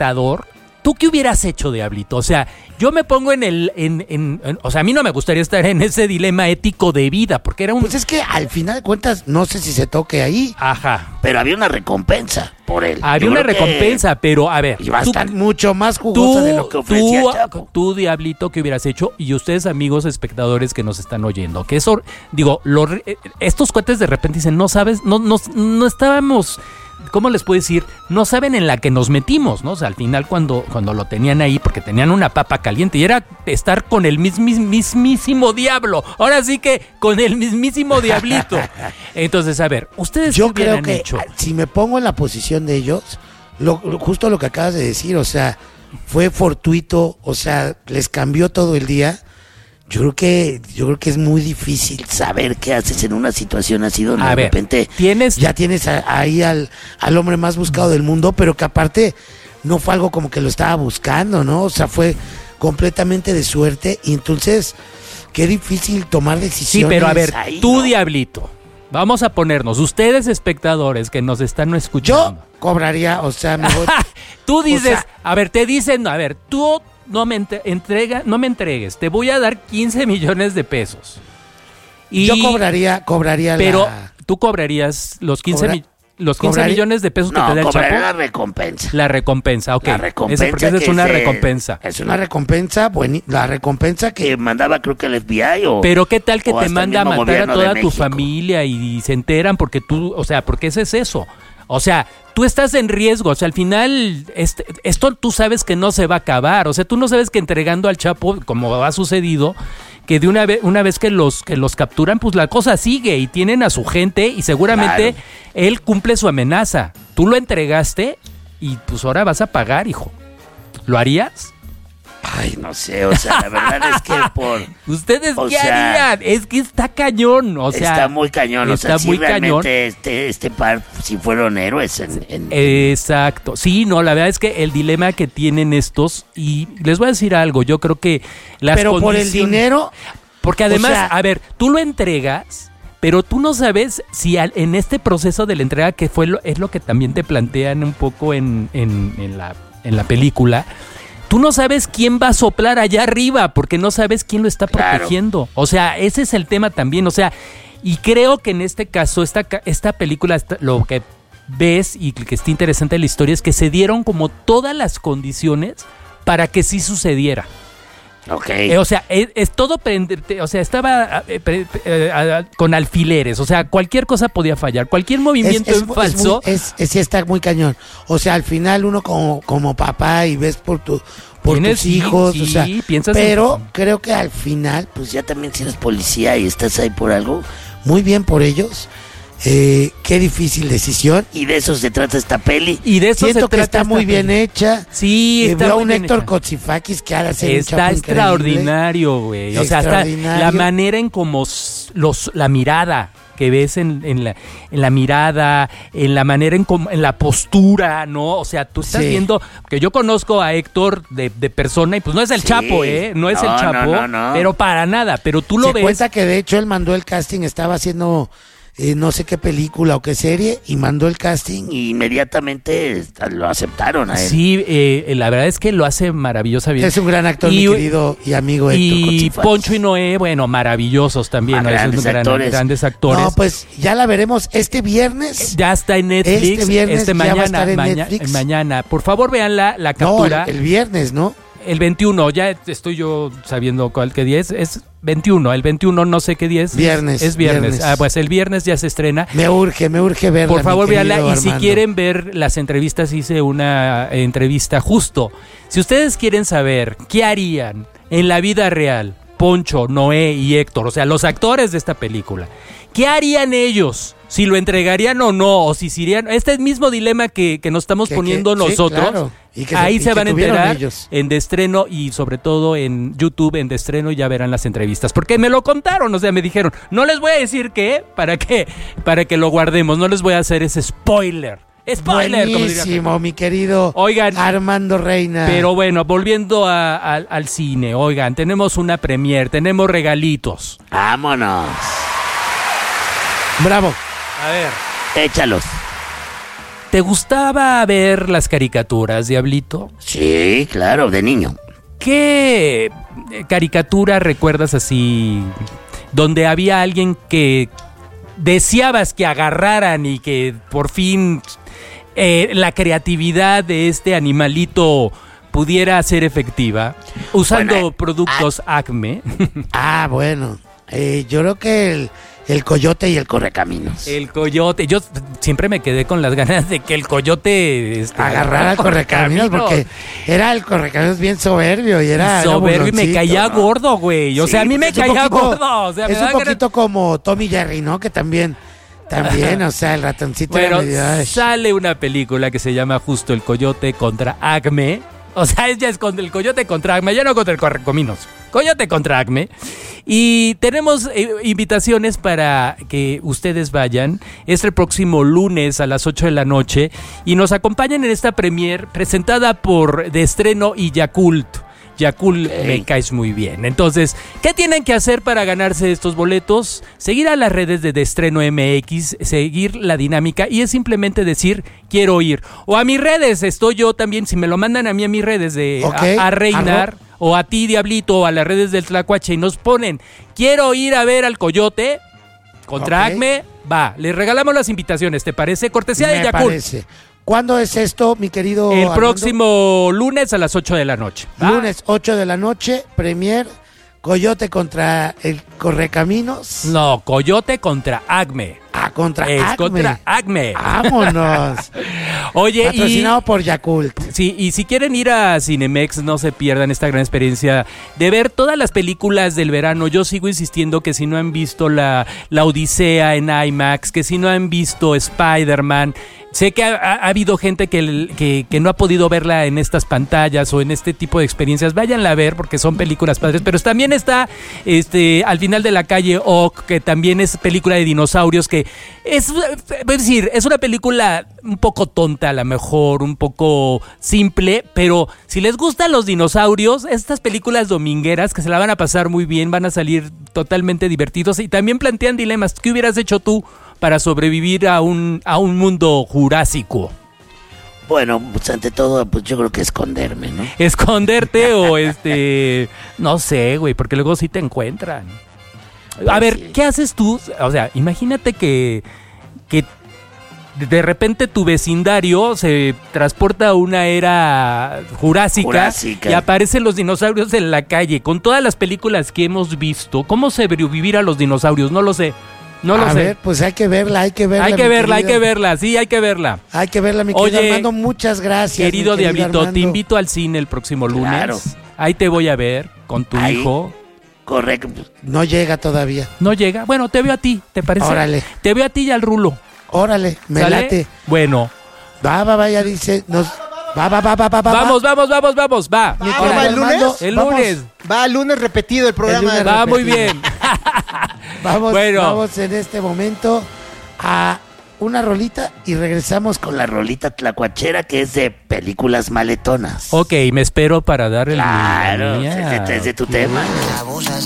espectador, ¿tú qué hubieras hecho, Diablito? O sea, yo me pongo o sea, a mí no me gustaría estar en ese dilema ético de vida, porque era un... Pues es que al final de cuentas, no sé si se toque ahí. Ajá. Pero había una recompensa por él. Había una recompensa, pero a ver... Y va a estar mucho más jugosa de lo que ofrecía Chapo. Tú, Diablito, ¿qué hubieras hecho? Y ustedes, amigos espectadores que nos están oyendo, que eso, digo, estos cuates de repente dicen, no sabes, no estábamos... ¿Cómo les puedo decir? No saben en la que nos metimos, ¿no? O sea, al final cuando lo tenían ahí, porque tenían una papa caliente, y era estar con el mismísimo diablo. Ahora sí que con el mismísimo diablito. Entonces, a ver, ¿ustedes yo qué hubieran creo que hecho? Si me pongo en la posición de ellos, justo lo que acabas de decir, o sea, fue fortuito, o sea, les cambió todo el día. Yo creo que es muy difícil saber qué haces en una situación así donde de repente ya tienes ahí al hombre más buscado del mundo, pero que aparte no fue algo como que lo estaba buscando, ¿no? O sea, fue completamente de suerte y entonces qué difícil tomar decisiones. Sí, pero a ver, ahí, tú, ¿no? Diablito, vamos a ponernos, ustedes espectadores que nos están escuchando. Yo cobraría, o sea, me voy... Tú dices, o sea, te dicen, tú no me entregues, te voy a dar 15 millones de pesos. Y, yo cobraría pero tú cobrarías los 15 millones de pesos que te da el Chapo. La recompensa. La recompensa, ok. La recompensa porque esa es una recompensa. Es una recompensa, la recompensa que mandaba creo que el FBI o... Pero qué tal que o te hasta el manda a mismo matar a gobierno de toda tu México. familia y se enteran porque tú, o sea, porque ese es eso. O sea, tú estás en riesgo, o sea, al final esto tú sabes que no se va a acabar, o sea, tú no sabes que entregando al Chapo, como ha sucedido, que de una vez que los capturan, pues la cosa sigue y tienen a su gente y seguramente él cumple su amenaza. Tú lo entregaste y pues ahora vas a pagar, hijo. ¿Lo harías? Ay, no sé, o sea, la verdad es que ¿Ustedes qué harían? Es que está cañón, o sea... Está muy cañón, o sea, muy cañón. Este par sí fueron héroes Exacto, sí, no, la verdad es que el dilema que tienen estos, y les voy a decir algo, yo creo que pero por el dinero... Porque además, o sea, a ver, tú lo entregas... Pero tú no sabes si en este proceso de la entrega, que es lo que también te plantean un poco en la película, tú no sabes quién va a soplar allá arriba, porque no sabes quién lo está protegiendo. O sea, ese es el tema también. O sea, y creo que en este caso, esta película, lo que ves y que está interesante de la historia es que se dieron como todas las condiciones para que sí sucediera. Okay. O sea, es todo o sea, estaba con alfileres, o sea, cualquier cosa podía fallar, cualquier movimiento falso. Sí está muy cañón. O sea, al final uno como papá y ves por tus hijos, sí, o sea, piensas pero creo que al final, pues ya también si eres policía y estás ahí por algo, muy bien por ellos. Qué difícil decisión. Y de eso se trata esta peli. Y de eso siento que está muy bien hecha. Sí, está veo muy un bien Héctor hecha. Kotzifakis que ahora se está extraordinario, güey. O sea, hasta la manera en como la mirada que ves en la mirada, en la manera en la postura, ¿no? O sea, tú estás viendo, que yo conozco a Héctor de persona y pues no es el Chapo, no es el Chapo, no. pero para nada, pero tú lo ves. Se cuenta que de hecho él mandó el casting, estaba haciendo no sé qué película o qué serie y mandó el casting y inmediatamente lo aceptaron a él. Sí, la verdad es que lo hace maravillosa bien. Es un gran actor, mi querido y amigo Héctor Kotzifakis. Y Poncho y Noé, bueno, maravillosos también, ¿no? Grandes actores. No, pues ya la veremos este viernes. Ya está en Netflix. Este viernes ya va a estar en Netflix. Mañana. Por favor, vean la captura. No, el viernes, ¿no? El 21, ya estoy yo sabiendo qué día es 21, el 21 no sé qué día es. Viernes. Es viernes. Pues el viernes ya se estrena. Me urge verla. Por favor, véanla. Y Armando, si quieren ver las entrevistas, hice una entrevista justo. Si ustedes quieren saber qué harían en la vida real, Poncho, Noé y Héctor, o sea, los actores de esta película, ¿qué harían ellos? Si lo entregarían o no, o si irían. Este mismo dilema que nos estamos poniendo nosotros. Sí, claro. Ahí se van a enterar ellos. En de estreno y sobre todo en YouTube en de estreno ya verán las entrevistas. Porque me lo contaron, o sea, me dijeron, no les voy a decir qué, para que lo guardemos, no les voy a hacer ese spoiler. Spoiler, buenísimo, mi querido Armando Reina. Pero bueno, volviendo al cine, oigan, tenemos una premier, tenemos regalitos. ¡Vámonos! Bravo. A ver. Échalos. ¿Te gustaba ver las caricaturas, Diablito? Sí, claro, de niño. ¿Qué caricatura recuerdas así, donde había alguien que deseabas que agarraran y que por fin la creatividad de este animalito pudiera ser efectiva usando productos Acme? Bueno, yo creo que el coyote y el correcaminos. El coyote, yo siempre me quedé con las ganas de que el coyote agarrara al correcaminos, porque era el correcaminos bien soberbio y era soberbio y me caía gordo, güey. O sea, a mí me caía gordo. O sea, es un poquito como Tommy Jerry, ¿no? Que también, o sea, el ratoncito bueno, era medio... sale una película que se llama justo El Coyote contra Acme. O sea, ya es con el coyote contra Acme, ya no contra el correcaminos. Coyote contra Acme. Y tenemos invitaciones para que ustedes vayan. Es el próximo lunes a las 8 de la noche. Y nos acompañan en esta premier presentada por De Estreno y Yakult. Yakult, me caes muy bien. Entonces, ¿qué tienen que hacer para ganarse estos boletos? Seguir a las redes de Estreno MX, seguir la dinámica y es simplemente decir, quiero ir. O a mis redes, estoy yo también, si me lo mandan a mí a mis redes de a Reinar, o a ti, Diablito, o a las redes del Tlacuache y nos ponen, quiero ir a ver al Coyote contra Acme, va, les regalamos las invitaciones, ¿te parece? Cortesía de Yakult. Parece. ¿Cuándo es esto, mi querido El Armando? Próximo lunes a las 8 de la noche. ¿Va? Lunes 8 de la noche, premier, Coyote contra el Correcaminos. No, Coyote contra Acme. Contra es Acme. Contra Acme. Vámonos. Oye, patrocinado por Yakult. Sí, y si quieren ir a Cinemex, no se pierdan esta gran experiencia de ver todas las películas del verano. Yo sigo insistiendo que si no han visto la Odisea en IMAX, que si no han visto Spider-Man, sé que ha habido gente que no ha podido verla en estas pantallas o en este tipo de experiencias. Váyanla a ver porque son películas padres. Pero también está Al final de la calle Ock, que también es película de dinosaurios, que es decir, es una película un poco tonta a lo mejor, un poco simple, pero si les gustan los dinosaurios, estas películas domingueras que se la van a pasar muy bien, van a salir totalmente divertidos y también plantean dilemas. ¿Qué hubieras hecho tú para sobrevivir a un mundo jurásico? Bueno, pues ante todo, pues yo creo que esconderme, ¿no? Esconderte o no sé, güey, porque luego sí te encuentran. A ver, ¿qué haces tú? O sea, imagínate que de repente tu vecindario se transporta a una era jurásica y aparecen los dinosaurios en la calle. Con todas las películas que hemos visto, ¿cómo sobrevivir a los dinosaurios? No lo sé. No lo sé. A ver, pues hay que verla. Hay que verla, sí, hay que verla. Hay que verla, mi querido Armando, muchas gracias. Querido Diablito, Armando, te invito al cine el próximo lunes. Claro. Ahí te voy a ver con tu hijo. Correcto. No llega todavía. ¿No llega? Bueno, te veo a ti, ¿te parece? Órale. Te veo a ti y al Rulo. Órale, me late. Bueno. Va, ya dice. Va. Vamos, va. ¿Va el lunes? El lunes. Va el lunes repetido el programa. Va muy bien. Vamos en este momento a una rolita y regresamos con la rolita tlacuachera que es de películas maletonas. Ok, me espero para dar el... Claro, es de tu tema.